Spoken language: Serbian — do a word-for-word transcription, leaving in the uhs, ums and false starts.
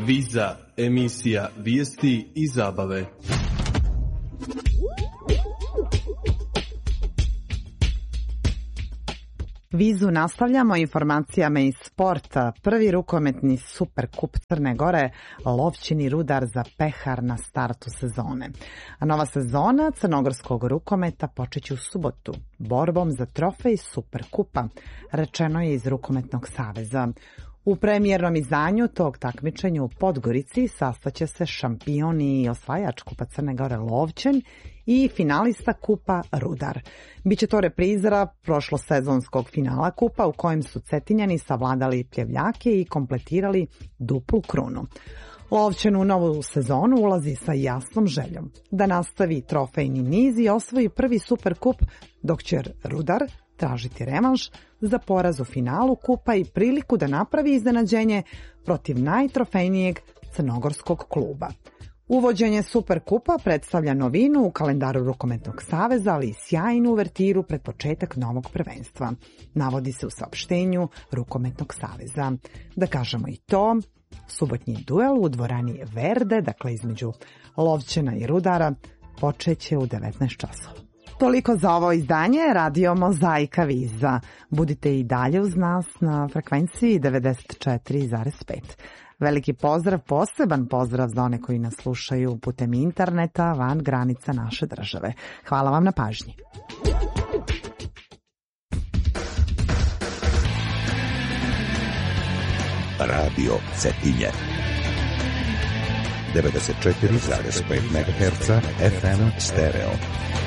Viza, emisija vijesti i zabave. Vizu nastavljamo informacijama iz sporta. Prvi rukometni Superkup Crne Gore, Lovćeni Rudar za pehar na startu sezone. A nova sezona crnogorskog rukometa počeće u subotu, borbom za trofej Superkupa, rečeno je iz Rukometnog saveza. U premijernom izdanju tog takmičenja u Podgorici sastaće se šampion i osvajač Kupa Crne Gore Lovćen i finalista Kupa Rudar. Biće to reprizera prošlosezonskog finala Kupa u kojem su Cetinjani savladali Pljevljake i kompletirali duplu krunu. Lovćen u novu sezonu ulazi sa jasnom željom da nastavi trofejni niz i osvoji prvi Superkup, dok će Rudar tražiti revanš za poraz u finalu Kupa i priliku da napravi iznenađenje protiv najtrofejnijeg crnogorskog kluba. Uvođenje Superkupa predstavlja novinu u kalendaru Rukometnog saveza, ali i sjajnu uvertiru pred početak novog prvenstva, navodi se u saopštenju Rukometnog saveza. Da kažemo i to, subotnji duel u dvorani Verde, dakle između Lovćena i Rudara, počeće u devetnaest časova. Toliko za ovo izdanje Radio Mozaika Viza. Budite i dalje uz nas na frekvenciji devedeset četiri zarez pet. Veliki pozdrav, poseban pozdrav za one koji nas slušaju putem interneta van granica naše države. Hvala vam na pažnji. Radio Cetinje devedeset četiri zarez pet megaherca F M stereo.